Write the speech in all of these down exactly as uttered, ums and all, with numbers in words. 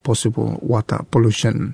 possible water pollution.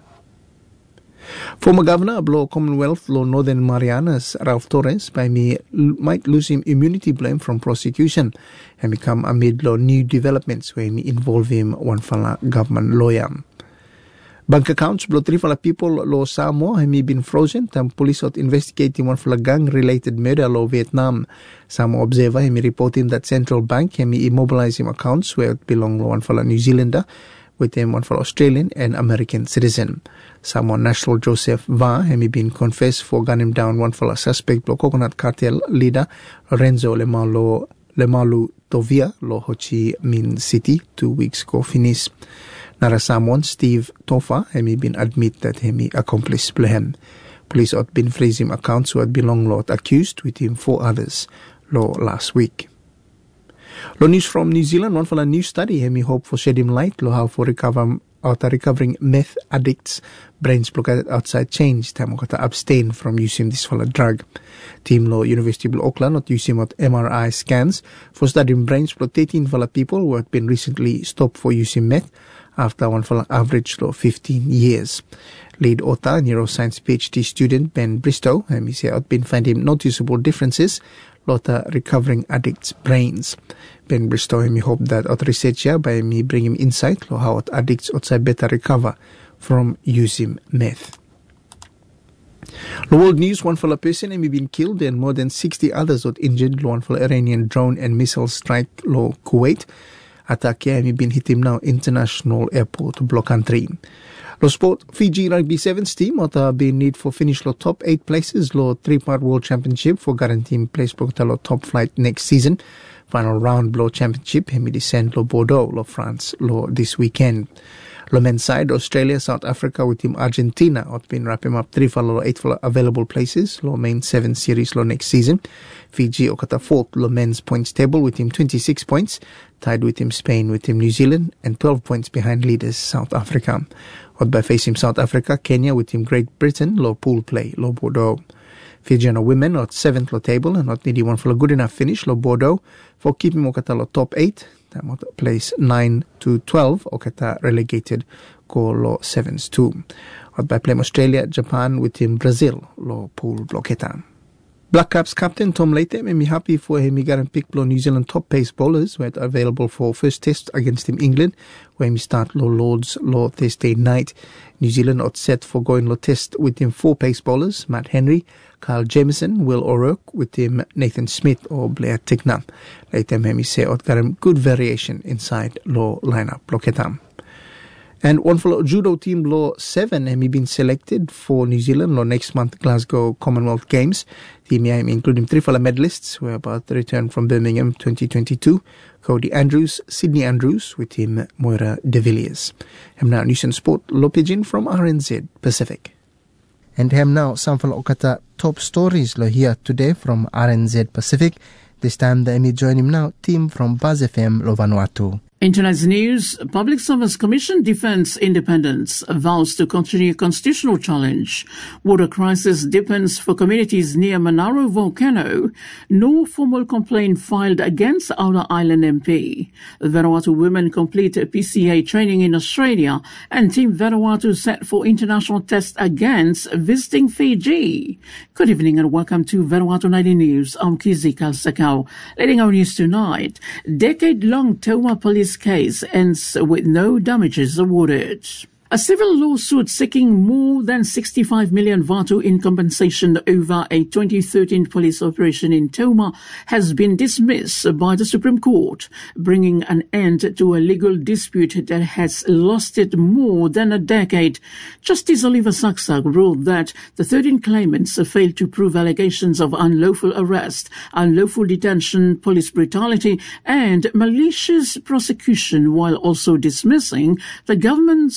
Former Governor of Law Commonwealth Law Northern Marianas, Ralph Torres, by me might lose him immunity blame from prosecution and become amid law new developments where me involve him one fala government lawyer. Bank accounts below three fala people law Samoa have been frozen and police are investigating one fala gang related murder law Vietnam. Samoa observer have reporting that central bank have immobilizing accounts where it belong to one fala New Zealander with them one for Australian and American citizen. Samoan national Joseph Va have been confessed for gunning down one for a suspect lo coconut cartel leader Lorenzo Lemalo Lemalu Tovia lo Ho Chi Minh City two weeks ago finished. Nara Samoan Steve Tofa have been admit that he accomplice blame. Police had been freezing accounts who had belonged lot accused with him four others lo last week. Lo news from New Zealand, one for a new study, and we hope for shedding light lo how for recover out recovering meth addicts brains blocked outside change time to abstain from using this for a drug. Team lo University of Auckland not using what M R I scans for studying brains for thirteen for people who had been recently stopped for using meth after one for average lo fifteen years. Lead author neuroscience PhD student Ben Bristow and he said had been finding noticeable differences lot of recovering addicts' brains. Ben Bristow and me hope that our researcher by me bring him insight on how addicts outside better recover from using meth. The world news, one for a person and me been killed and more than sixty others got injured, one for Iranian drone and missile strike lo Kuwait. Attack me been hit him now international airport block country. Lo sport Fiji Rugby Sevens team have been need for finish lo top eight places lo three-part world championship for guaranteeing place for lo top flight next season. Final round blow championship hemi descend lo Bordeaux lo France lo this weekend. Lo men's side Australia South Africa with team Argentina have been wrapping up three for lo eight for available places lo main seven series lo next season. Fiji okata fourth lo men's points table with team twenty-six points, tied with team Spain with team New Zealand and twelve points behind leaders South Africa. What by facing South Africa, Kenya with team Great Britain lo pool play lo Bordeaux. Fijian women at seventh lo table and not needing one for a good enough finish lo Bordeaux for keeping okata lo top eight. That place nine to twelve okata relegated ko lo sevens two. What by playing Australia, Japan with team Brazil lo pool blocketa. Black Caps captain Tom Leite made me happy for him. He got and pick New Zealand top pace bowlers who are available for first test against Team England, where he start low Lords low Thursday night. New Zealand are set for going low test with him four pace bowlers: Matt Henry, Kyle Jamieson, Will O'Rourke with him Nathan Smith or Blair Tickner. Later made me say it got him good variation inside low lineup blocketa. And one for judo team law seven have been selected for New Zealand law next month Glasgow Commonwealth Games. Team including three for medalists who are about to return from Birmingham twenty twenty-two. Cody Andrews, Sydney Andrews with team Moira De Villiers. Hem now news and sport law pigeon from R N Z Pacific. And hem now some for okata top stories lo here today from R N Z Pacific. This time the Emmy join him now team from Buzz F M lo Vanuatu. Internet news. Public Service Commission defends independence, vows to continue constitutional challenge. Water crisis deepens for communities near Monaro volcano. No formal complaint filed against Outer Island M P. Vanuatu women complete P C A training in Australia, and Team Vanuatu set for international test against visiting Fiji. Good evening and welcome to Vanuatu Nightly News. I'm Kizi Kalsakau. Leading our news tonight, decade-long Tauma police case ends with no damages awarded. A civil lawsuit seeking more than sixty-five million Vatu in compensation over a twenty thirteen police operation in Tauma has been dismissed by the Supreme Court, bringing an end to a legal dispute that has lasted more than a decade. Justice Oliver Saksak ruled that the thirteen claimants failed to prove allegations of unlawful arrest, unlawful detention, police brutality, and malicious prosecution, while also dismissing the government's counter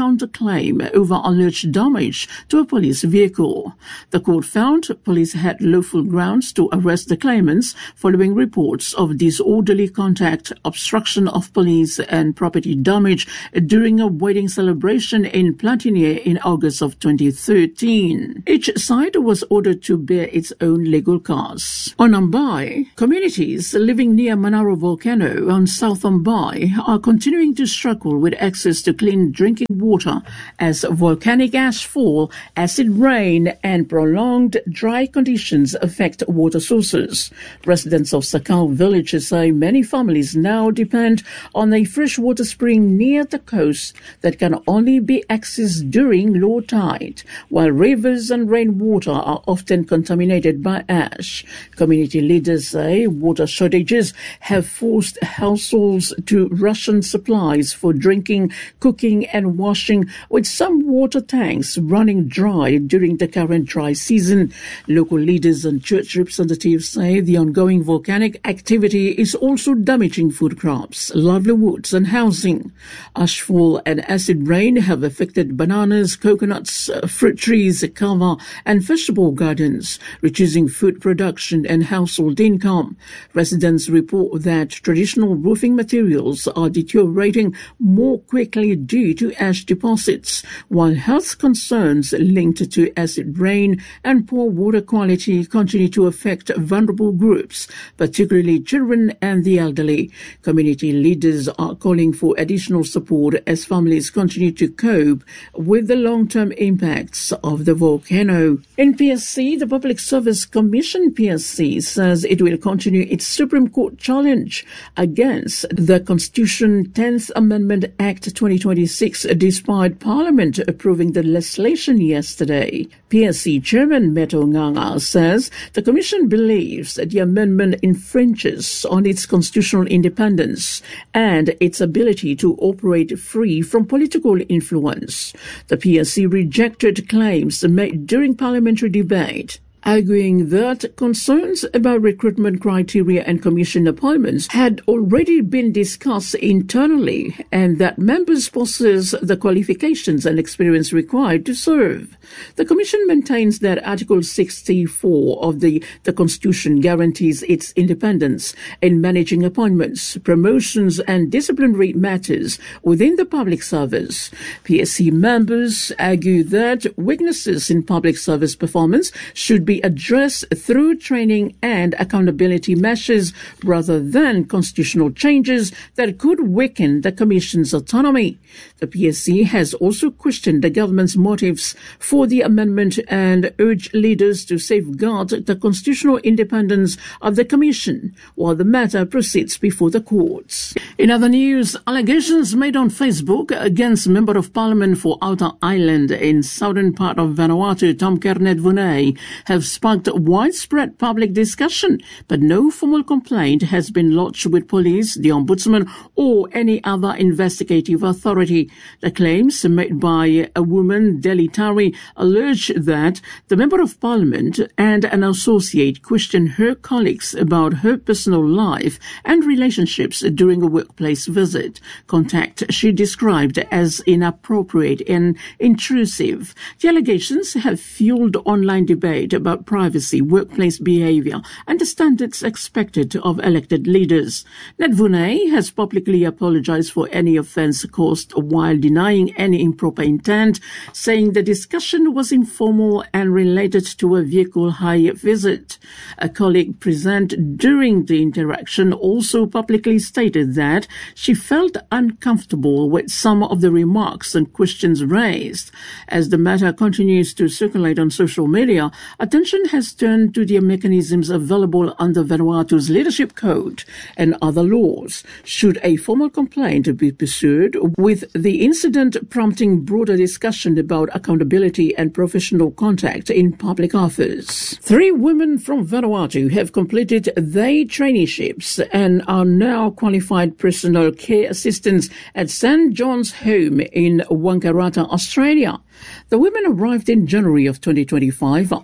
counterclaim over alleged damage to a police vehicle. The court found police had lawful grounds to arrest the claimants following reports of disorderly conduct, obstruction of police and property damage during a wedding celebration in Platinier in August of twenty thirteen. Each side was ordered to bear its own legal costs. On Ambai, communities living near Manaro Volcano on South Ambai are continuing to struggle with access to clean drinking water as volcanic ashfall, acid rain and prolonged dry conditions affect water sources. Residents of Sakau village say many families now depend on a freshwater spring near the coast that can only be accessed during low tide, while rivers and rainwater are often contaminated by ash. Community leaders say water shortages have forced households to ration supplies for drinking, cooking and washing, with some water tanks running dry during the current dry season. Local leaders and church representatives say the ongoing volcanic activity is also damaging food crops, livelihoods and housing. Ashfall and acid rain have affected bananas, coconuts, fruit trees, kava and vegetable gardens, reducing food production and household income. Residents report that traditional roofing materials are deteriorating more quickly due to ash deposits, while health concerns linked to acid rain and poor water quality continue to affect vulnerable groups, particularly children and the elderly. Community leaders are calling for additional support as families continue to cope with the long-term impacts of the volcano. In P S C, the Public Service Commission P S C says it will continue its Supreme Court challenge against the Constitution tenth Amendment Act twenty twenty-six despite Parliament approving the legislation yesterday. P S C Chairman Meto Nganga says the Commission believes that the amendment infringes on its constitutional independence and its ability to operate free from political influence. The P S C rejected claims made during parliamentary debate, arguing that concerns about recruitment criteria and commission appointments had already been discussed internally and that members possess the qualifications and experience required to serve. The Commission maintains that Article sixty-four of the, the Constitution guarantees its independence in managing appointments, promotions and disciplinary matters within the public service. P S C members argue that weaknesses in public service performance should be addressed through training and accountability measures rather than constitutional changes that could weaken the Commission's autonomy. The P S C has also questioned the government's motives for the amendment and urged leaders to safeguard the constitutional independence of the Commission while the matter proceeds before the courts. In other news, allegations made on Facebook against Member of Parliament for Outer Island in southern part of Vanuatu, Tomker Nedvune, have sparked widespread public discussion, but no formal complaint has been lodged with police, the Ombudsman, or any other investigative authority. The claims made by a woman, Deli Tari, allege that the Member of Parliament and an associate questioned her colleagues about her personal life and relationships during a workplace visit, contact she described as inappropriate and intrusive. The allegations have fueled online debate about privacy, workplace behavior, and the standards expected of elected leaders. Nedvune has publicly apologized for any offense caused while denying any improper intent, saying the discussion was informal and related to a vehicle hire visit. A colleague present during the interaction also publicly stated that she felt uncomfortable with some of the remarks and questions raised. As the matter continues to circulate on social media, attention has turned to the mechanisms available under Vanuatu's Leadership Code and other laws, should a formal complaint be pursued, with the incident prompting broader discussion about accountability and professional contact in public office. Three women from Vanuatu have completed their traineeships and are now qualified personal care assistants at Saint John's Home in Wangaratta, Australia. The women arrived in January of twenty twenty-five under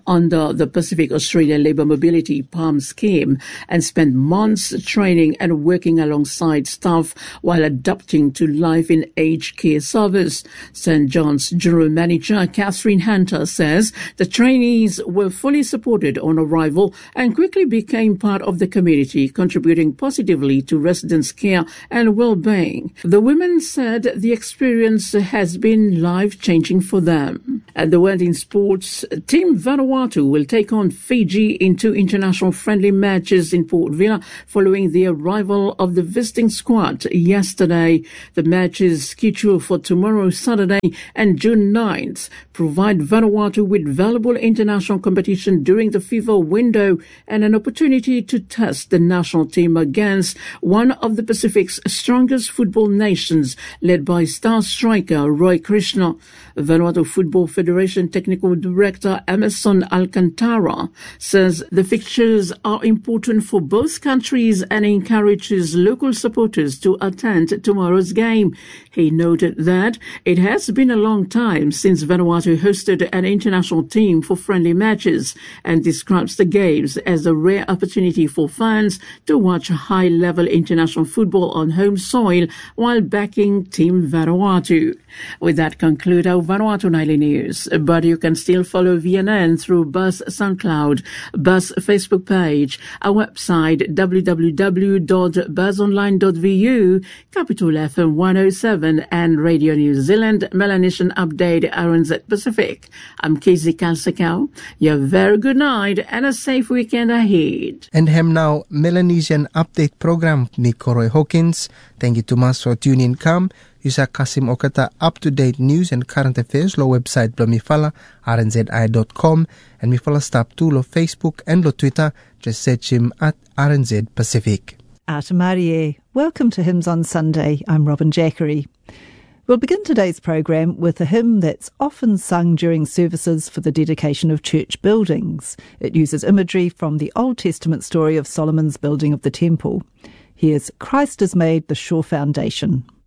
under the Pacific Australia Labour Mobility PALM scheme and spent months training and working alongside staff while adapting to life in aged care service. Saint John's General Manager Catherine Hunter says the trainees were fully supported on arrival and quickly became part of the community, contributing positively to residents' care and well-being. The women said the experience has been life-changing for them. At the World in Sports, Team Vanuatu will take on Fiji in two international friendly matches in Port Vila following the arrival of the visiting squad yesterday. The matches scheduled for tomorrow, Saturday, and June ninth provide Vanuatu with valuable international competition during the FIFA window and an opportunity to test the national team against one of the Pacific's strongest football nations, led by star striker Roy Krishna. Vanuatu Football Federation Technical Director Emerson Alcantara says the fixtures are important for both countries and encourages local supporters to attend tomorrow's game. He noted that it has been a long time since Vanuatu hosted an international team for friendly matches and describes the games as a rare opportunity for fans to watch high-level international football on home soil while backing Team Vanuatu. With that, conclude our Vanuatu Nightly News. But you can still follow V N N through Buzz SoundCloud, Buzz Facebook page, our website w w w dot buzz online dot v u, Capital F M one oh seven and Radio New Zealand, Melanesian Update R N Z Pacific. I'm Casey Kalsakau. You have a very good night and a safe weekend ahead. And hem now Melanesian Update program ni Koroy Hawkins. Thank you too much for tuning in. Come. Yusa Kasim Okata up-to-date news and current affairs lo website blo mifala r n z i dot com and mifala stop to lo Facebook and lo Twitter. Just search him at R N Z Pacific. Ata Marie, welcome to Hymns on Sunday. I'm Robin Jackery. We'll begin today's programme with a hymn that's often sung during services for the dedication of church buildings. It uses imagery from the Old Testament story of Solomon's building of the temple. Here's Christ has made the sure foundation.